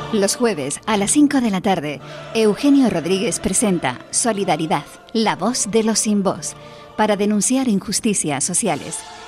Los jueves a las 5 de la tarde, Eugenio Rodríguez presenta Solidaridad, la voz de los sin voz, para denunciar injusticias sociales.